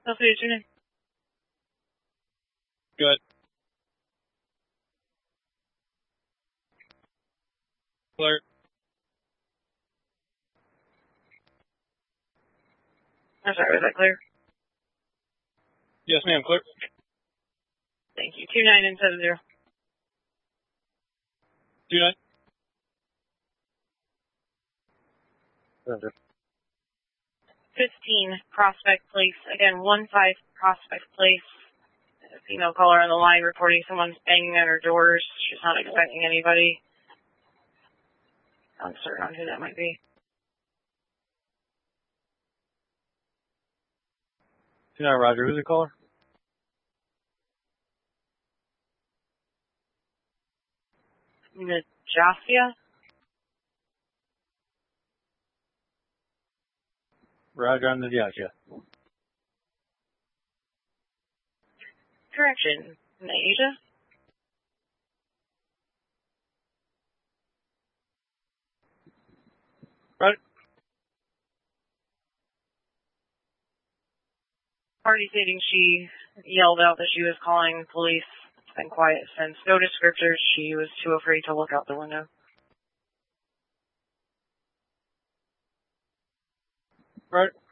I'll see you soon. Good. Clear. I'm sorry, was that clear? Yes, ma'am, clear. Thank you. 29 and 70. 29. 15 Prospect Place. Again, 15 Prospect Place. A female caller on the line reporting someone's banging at her doors. She's not expecting anybody. Uncertain on who that might be. 29, Roger. Who's the caller? Najasia? Roger, I'm Najasia. Correction. Nasia? Right. Party stating she yelled out that she was calling police. It's been quiet since. No descriptors. She was too afraid to look out the window. Right.